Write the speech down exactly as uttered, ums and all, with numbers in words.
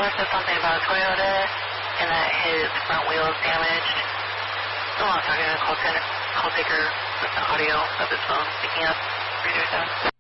caller said something about a Toyota and that his front wheel is damaged. Oh, I'm talking to a call, center, call taker with the audio of his phone picking up. Reader